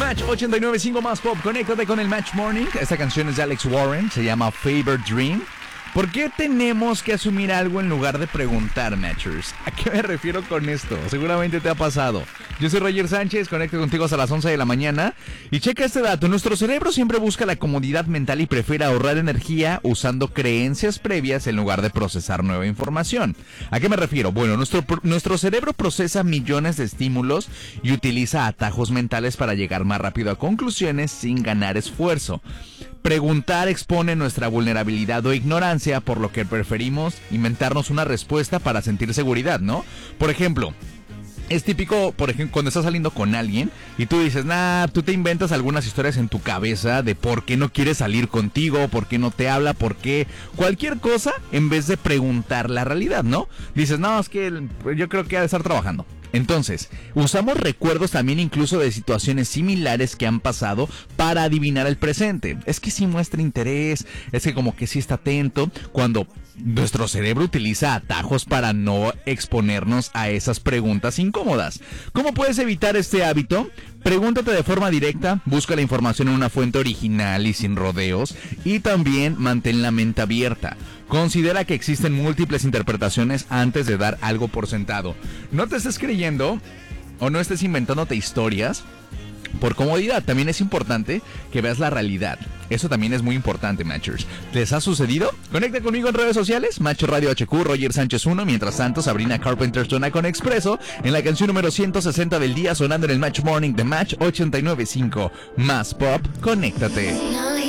Match 89.5 más pop. Conéctate con el Match Morning. Esta canción es de Alex Warren, se llama Favorite Dream. ¿Por qué tenemos que asumir algo en lugar de preguntar, Matchers? ¿A qué me refiero con esto? Seguramente te ha pasado. Yo soy Roger Sánchez, conecto contigo hasta las 11 de la mañana. Y checa este dato, nuestro cerebro siempre busca la comodidad mental y prefiere ahorrar energía usando creencias previas en lugar de procesar nueva información. ¿A qué me refiero? Bueno, nuestro cerebro procesa millones de estímulos y utiliza atajos mentales para llegar más rápido a conclusiones sin ganar esfuerzo. Preguntar expone nuestra vulnerabilidad o ignorancia, por lo que preferimos inventarnos una respuesta para sentir seguridad, ¿no? Por ejemplo, es típico, por ejemplo, cuando estás saliendo con alguien y tú dices, tú te inventas algunas historias en tu cabeza de por qué no quiere salir contigo, por qué no te habla, por qué, cualquier cosa, en vez de preguntar la realidad, ¿no? Dices, es que yo creo que ha de estar trabajando. Entonces, usamos recuerdos también incluso de situaciones similares que han pasado para adivinar el presente. Es que sí muestra interés, es que como que sí está atento, cuando nuestro cerebro utiliza atajos para no exponernos a esas preguntas incómodas. ¿Cómo puedes evitar este hábito? Pregúntate de forma directa, busca la información en una fuente original y sin rodeos, y también mantén la mente abierta. Considera que existen múltiples interpretaciones antes de dar algo por sentado. No te estés creyendo o no estés inventándote historias por comodidad. También es importante que veas la realidad. Eso también es muy importante, Matchers. ¿Les ha sucedido? Conecta conmigo en redes sociales, Macho Radio HQ, Roger Sánchez 1. Mientras tanto, Sabrina Carpenter suena con Expreso en la canción número 160 del día, sonando en el Match Morning de Match 89.5. Más pop, conéctate.